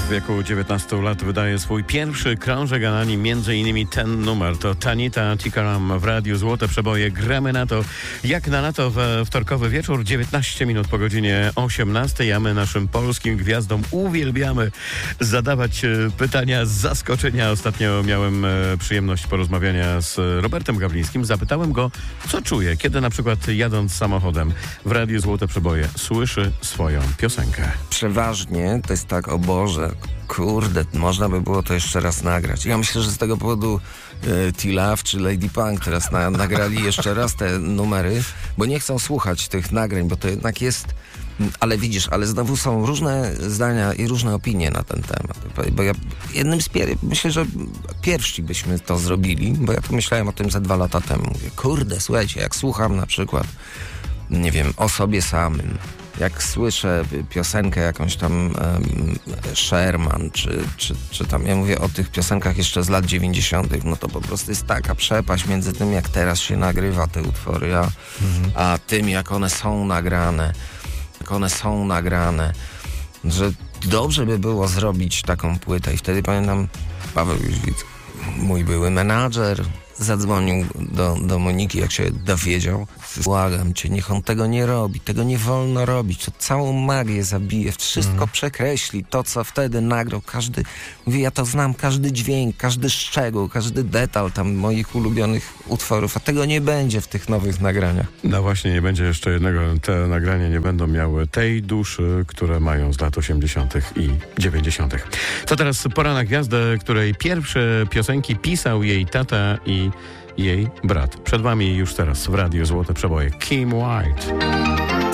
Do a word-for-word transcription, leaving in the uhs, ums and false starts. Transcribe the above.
wieku dziewiętnastu lat wydaje swój pierwszy krążek, a na nim między innymi ten numer. To Tanita Tikaram w Radiu Złote Przeboje. Gramy na to, jak na lato we wtorkowy wieczór, dziewiętnaście minut po godzinie osiemnastej, a my naszym polskim gwiazdom uwielbiamy zadawać pytania z zaskoczenia. Ostatnio miałem przyjemność porozmawiania z Robertem Gawlińskim. Zapytałem go, co czuje, kiedy na przykład jadąc samochodem w Radiu Złote Przeboje słyszy swoją piosenkę. Przeważnie to jest tak, o Boże, kurde, można by było to jeszcze raz nagrać. Ja myślę, że z tego powodu e, T-Love czy Lady Punk teraz na, nagrali jeszcze raz te numery, bo nie chcą słuchać tych nagrań, bo to jednak jest... Ale widzisz, ale znowu są różne zdania i różne opinie na ten temat. Bo ja jednym z pier... myślę, że pierwsi byśmy to zrobili, bo ja to myślałem o tym ze dwa lata temu. Mówię, kurde, słuchajcie, jak słucham na przykład, nie wiem, o sobie samym, jak słyszę piosenkę jakąś tam um, Sherman, czy, czy, czy tam, ja mówię o tych piosenkach jeszcze z lat dziewięćdziesiątych, no to po prostu jest taka przepaść między tym, jak teraz się nagrywa te utwory, a, mhm. a tym, jak one są nagrane. Jak one są nagrane, że dobrze by było zrobić taką płytę. I wtedy pamiętam, Paweł Jóźwicki, mój były menadżer, zadzwonił do, do Moniki, jak się dowiedział. Błagam cię, niech on tego nie robi, tego nie wolno robić, to całą magię zabije, wszystko mm. przekreśli, to co wtedy nagrał, każdy, mówię, ja to znam, każdy dźwięk, każdy szczegół, każdy detal tam moich ulubionych utworów, a tego nie będzie w tych nowych nagraniach. No właśnie, nie będzie jeszcze jednego, te nagrania nie będą miały tej duszy, które mają z lat osiemdziesiątych i dziewięćdziesiątych. To teraz pora na gwiazdę, której pierwsze piosenki pisał jej tata i jej brat. Przed wami już teraz w Radiu Złote Przeboje Kim White.